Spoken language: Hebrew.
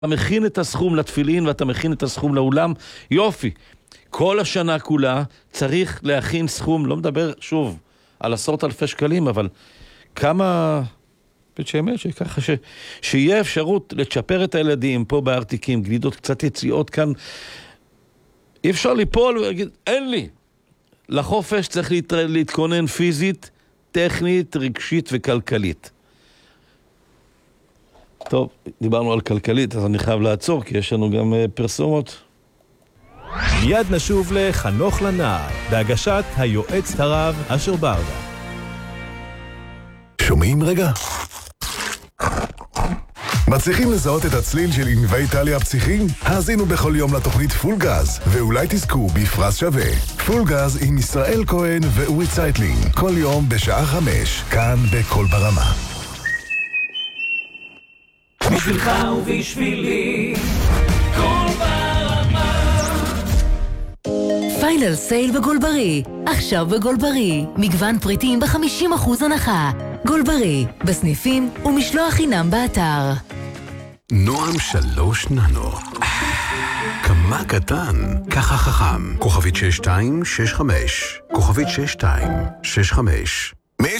אתה מכין את הסכום לתפילין ואתה מכין את הסכום לאולם, יופי. כל השנה כולה צריך להכין סכום, לא מדבר שוב על 10,000 שקלים, אבל כמה... באמת שככה שיהיה אפשרות לצ'פר את הילדים פה בארתיקים, גלידות קצת יציאות כאן, אי אפשר ליפול ולהגיד, אין לי. לחופש צריך להתכונן פיזית, טכנית, רגשית וכלכלית. טוב, דיברנו על כלכלית, אז אני חייב לעצור, כי יש לנו גם פרסומות. מיד נשוב לחנוך לנער, בהגשת היועץ הרב אשר ברדה. שומעים רגע? מצליחים לזהות את הצליל של ענבי טליה הפסיכיים? האזינו בכל יום לתוכנית פול גז, ואולי תזכו בפרס שווה. פול גז עם ישראל כהן ואורי צייטלין, כל יום בשעה 5, כאן בכל ברמה. בשבילך ובשבילי, כל ברמה. פיינל סייל בגולברי, עכשיו בגולברי, מגוון פריטים ב-50% הנחה. גולברי, בסניפים ומשלוח חינם באתר. נועם 3 ננו. כמה קטן, ככה חכם. כוכבית 6265. כוכבית 6265.